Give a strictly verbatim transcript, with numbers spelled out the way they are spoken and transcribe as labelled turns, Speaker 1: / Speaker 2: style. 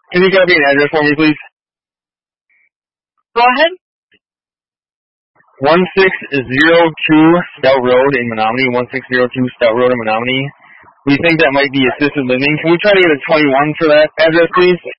Speaker 1: Can you copy an address for me, please?
Speaker 2: Go ahead.
Speaker 1: one six zero two Stout Road in Menominee, one six zero two Stout Road in Menominee. We think that might be assisted living. Can we try to get a twenty-one for that address, please?